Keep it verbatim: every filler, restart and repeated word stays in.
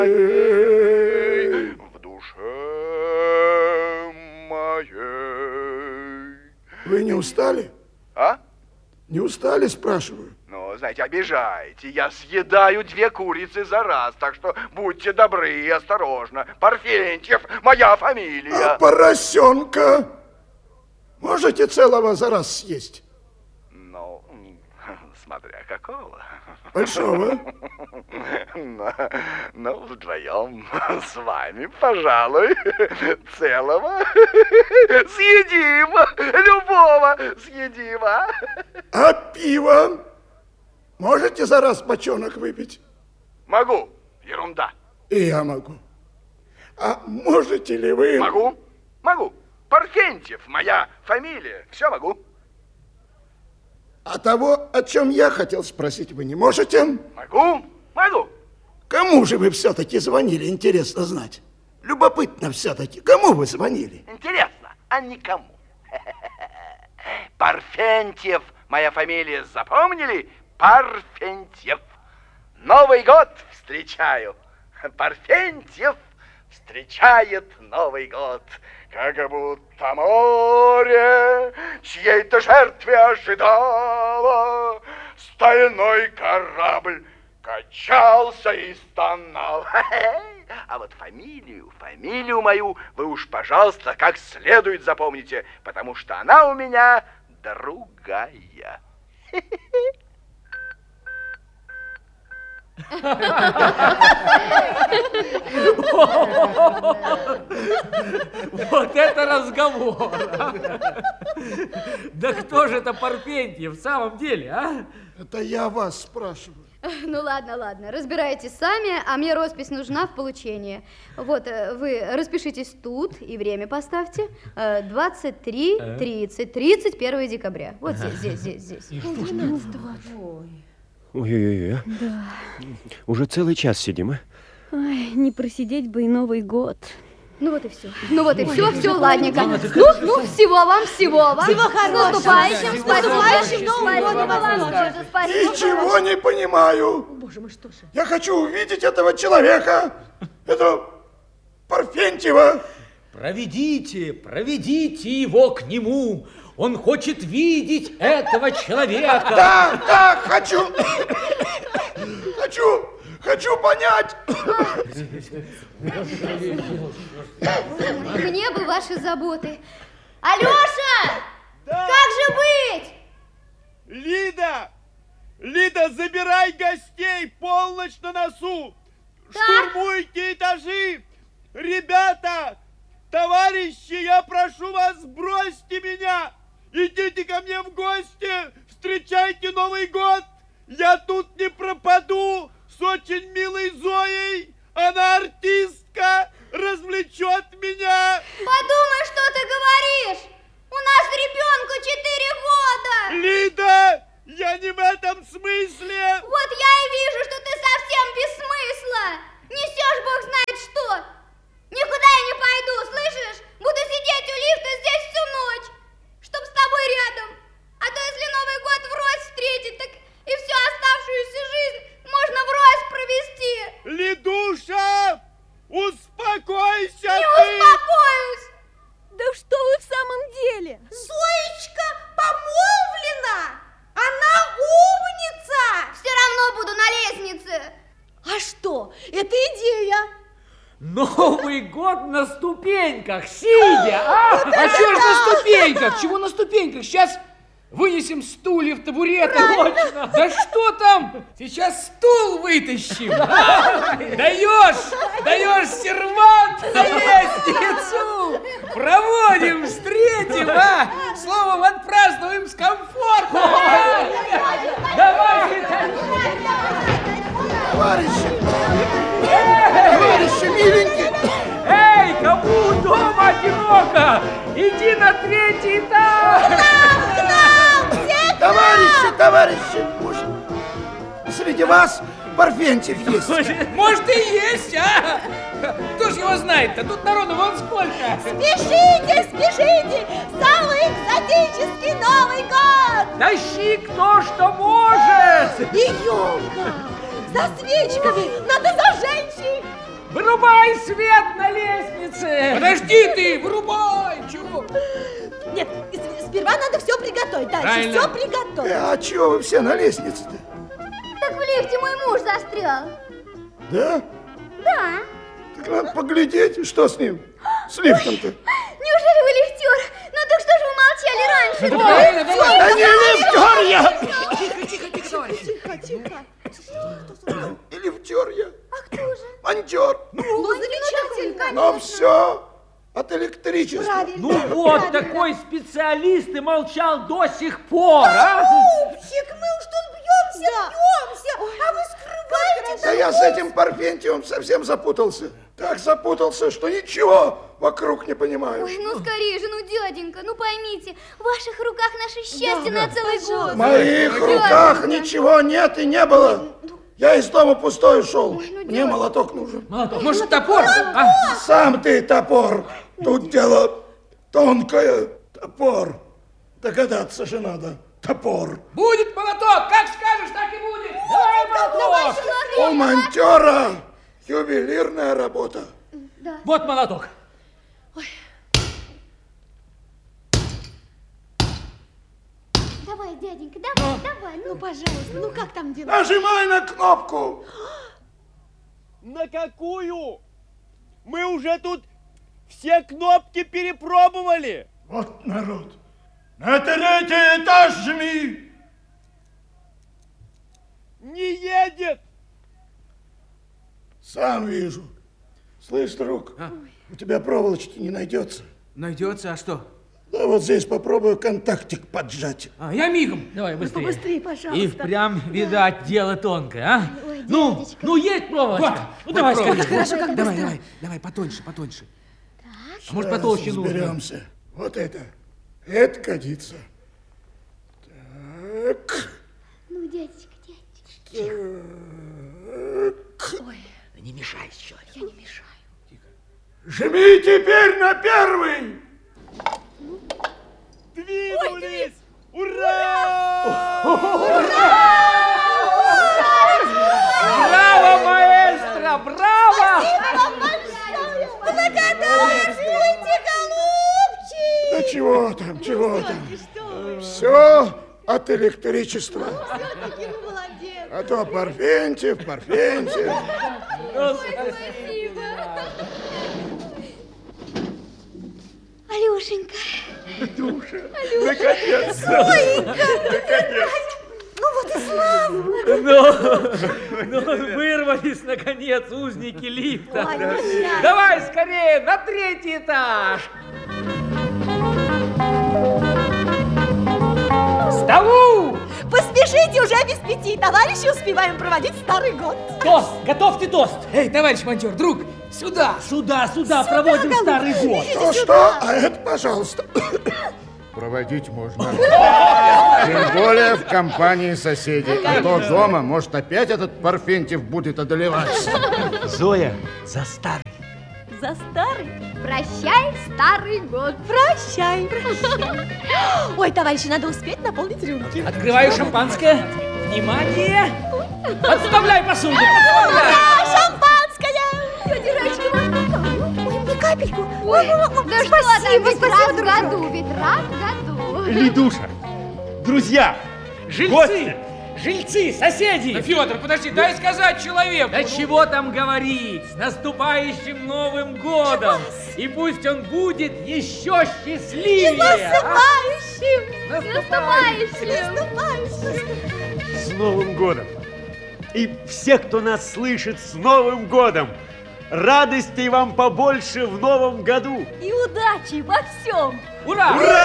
в душе моей. Вы не устали? А? Не устали, спрашиваю? Ну, знаете, обижаете. Я съедаю две курицы за раз, так что будьте добры и осторожно. Парфентьев, моя фамилия. А поросенка можете целого за раз съесть? Ну, смотря какого. Большого? Ну, ну, вдвоем с вами, пожалуй, целого съедимо, любого съедимо. А пиво можете за раз бочонок выпить? Могу, ерунда. И я могу. А можете ли вы... Могу, могу. Парфентьев, моя фамилия, все могу. А того, о чем я хотел спросить, вы не можете? Могу, могу. Кому же вы все-таки звонили, интересно знать? Любопытно все-таки, кому вы звонили? Интересно, а никому. Парфентьев, моя фамилия, запомнили? Парфентьев. Новый год встречаю. Парфентьев встречает Новый год. Как будто море чьей-то жертвы ожидало, стальной корабль качался и стонал. А вот фамилию, фамилию мою вы уж, пожалуйста, как следует запомните, потому что она у меня другая. Вот это разговор! Да кто же это Парфентьев в самом деле, а? Это я вас спрашиваю. Ну ладно, ладно, разбирайтесь сами, а мне роспись нужна в получении. Вот, вы распишитесь тут и время поставьте. двадцать три тридцать, тридцать первого декабря. Вот здесь, здесь, здесь, здесь. Ой-ой-ой, Да. Уже целый час сидим, а? Ой, не просидеть бы и Новый год. Ну вот и все. Ну вот и все, все, ладненько. Ну, ну, всего вам, всего вам. Всего хорошего. С наступающим, с наступающим Новым годом вас тоже. Ничего не понимаю. Боже мой, что же? Я хочу увидеть этого человека, этого Парфентьева. Проведите, проведите его к нему. Он хочет видеть этого человека. Да, да, хочу. Хочу, хочу понять. Мне бы ваши заботы. Алёша! Да. Как же быть? Лида! Лида, забирай гостей, полночь на носу. Так. Штурмуйте этажи. Ребята, товарищи, я прошу вас, бросьте меня. Идите ко мне в гости, встречайте Новый год. Я тут не пропаду с очень милой Зоей. Она артистка, развлечет меня. Подумай, что ты говоришь. У нас ребенку четыре года. Лида, я не в этом смысле. Вот я и вижу, что ты совсем без смысла. Несешь бог знает что. Никуда я не пойду, слышишь? Буду сидеть у лифта здесь всю ночь, чтоб с тобой рядом. А то если Новый год врозь встретить, так и всю оставшуюся жизнь можно врозь провести. Лидуша, успокойся Не ты. успокоюсь. Да что вы в самом деле? Зоечка помолвлена. Она умница. Все равно буду на лестнице. А что? Это идея. Новый год на ступеньках, сидя, а? А что ж на ступеньках? Чего на ступеньках? Сейчас вынесем стульев, табуреты. Точно. Да что там? Сейчас стул вытащим. А? Даешь, даешь сервант на лестницу. Проводим, встретим, а? Словом, отпразднуем с комфортом. Давай. Товарищи, товарищи миленькие. Эй, кому дома одиноко? Иди на третий этаж. Товарищи, товарищи, может, среди вас Парфентьев есть? Может и есть, а? Кто ж его знает-то? Тут народу вон сколько. Спешите, спешите. Самый экзотический Новый год. Тащи кто что может. И елка. За свечками надо зажечь их. вырубай свет на лестнице! Подожди ты, вырубай! Чего? Нет, с- сперва надо все приготовить. Дальше Правильно. все приготовить. А чего вы все на лестнице-то? Так в лифте мой муж застрял. Да? Да. Так надо поглядеть, что с ним? С лифтом-то. Неужели вы лифтер? Ну так что же вы молчали раньше? Да правильно, давай! Да не лифтер я! Тихо, тихо, тихо, товарищ! Тихо, тихо. И лифтер я. А кто же? Монтер. Ну, замечательно. Но все от электричества. Правильно. Ну вот, правильно. такой специалист и молчал до сих пор, а? Пупсик, мы уж тут бьемся, бьемся, а вы скрываете. Да я с этим Парфентьевым совсем запутался. Так запутался, что ничего вокруг не понимаю. Ой, ну скорее же, ну, дяденька, ну поймите, в ваших руках наше счастье на целый год. В моих руках ничего нет и не было. Я из дома пустой ушел. Мне молоток нужен. Молоток. Может, топор? А? Сам ты топор. Тут дело тонкое. Топор. Догадаться же надо. Топор. Будет молоток! Как скажешь, так и будет! Давай молоток! У монтера ювелирная работа. Вот молоток. Давай, дяденька, давай, давай, ну. Ну, пожалуйста, ну как там дела? Нажимай на кнопку. На какую? Мы уже тут все кнопки перепробовали. Вот народ. На третий этаж жми. Не едет. Сам вижу. Слышь, друг, у тебя проволочки не найдется. Найдется, а что? Да вот здесь попробую контактик поджать. А, я мигом. Давай, быстрее. Побыстрее, пожалуйста. И впрямь, видать, дело тонкое, а? Ой, Ну, дядечка. ну, есть проволочка. Ну, давай, скорее. хорошо, как Давай, быстро. давай, давай, потоньше, потоньше. А может, Сейчас потолще нужно? разберемся. Вот это. Это годится. Так. Ну, дядечка, дядечка. Так. Да не мешай еще. Я не мешаю. Жми теперь на первый. Двинулись. Ура! Браво, маэстро, браво! Благодарствуйте, голубчик! Да чего там, чего там. Все от электричества. Все-таки вы молодец. А то Парфентьев, Парфентьев. Спасибо. Алешенька. Наконец. Ну вот и славно. Ну, ну, вырвались, наконец, узники лифта. Ой, ну счастье. Давай скорее на третий этаж. К столу! Поспешите, уже без пяти. Товарищи, успеваем проводить старый год. Тост! Готовьте тост! Эй, товарищ монтер, друг, сюда! Сюда, сюда, проводим голубчик, старый год! идите То сюда. что? А это, пожалуйста. Проводить можно. Тем более в компании соседей. А то дома, может, опять этот Парфентьев будет одолевать. Зоя, за старый. За старый. Прощай, старый год. Прощай. Прощай. Ой, товарищи, надо успеть наполнить рюмки. Открываю шампанское. Внимание! Подставляй посуду! Ура, шампанское! Тетя Раечка, вам Ой, мне капельку. Ой, Ой, ой, ой, да что там, спасибо, ведь спасибо, раз в дружок. году, ведь раз в году. Лидуша, друзья, Жильцы! гости. Жильцы, соседи! Да, Федор, подожди, дай сказать человеку! Да чего там говорить? С наступающим Новым годом! И пусть он будет еще счастливее! Наступающим! Наступающим! Наступающим! С Новым годом! И все, кто нас слышит, с Новым годом! Радостей вам побольше в новом году! И удачи во всем! Ура!